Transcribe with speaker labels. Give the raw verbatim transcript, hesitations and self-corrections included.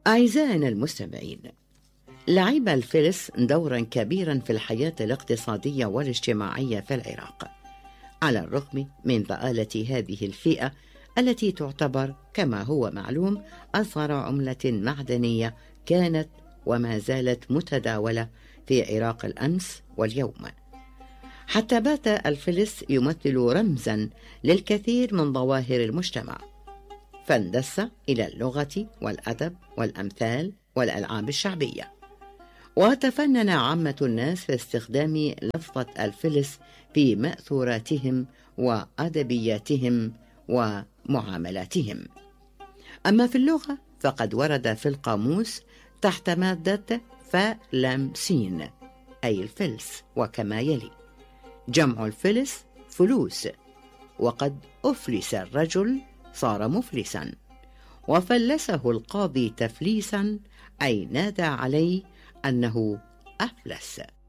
Speaker 1: أعزائنا المستمعين، لعب الفلس دورا كبيرا في الحياة الاقتصادية والاجتماعية في العراق، على الرغم من ضآلة هذه الفئة التي تعتبر كما هو معلوم أصغر عملة معدنية كانت وما زالت متداولة في عراق الأمس واليوم، حتى بات الفلس يمثل رمزا للكثير من ظواهر المجتمع، فاندس إلى اللغة والأدب والأمثال والألعاب الشعبية، وتفنن عامة الناس في استخدام لفظة الفلس في مأثوراتهم وأدبياتهم ومعاملاتهم. أما في اللغة فقد ورد في القاموس تحت مادة فلمسين أي الفلس، وكما يلي: جمع الفلس فلوس، وقد أفلس الرجل صار مفلسا، وفلسه القاضي تفليسا أي نادى عليه أنه أفلس.